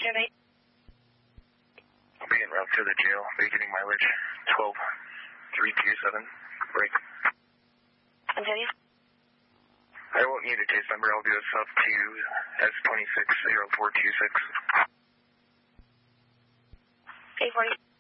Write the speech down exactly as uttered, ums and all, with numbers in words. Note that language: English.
Jimmy. I'll be en route to the jail, vacating mileage twelve three two seven. Break. Continue. I won't need a case number. I'll do a sub to S two six zero four two six. eight forty.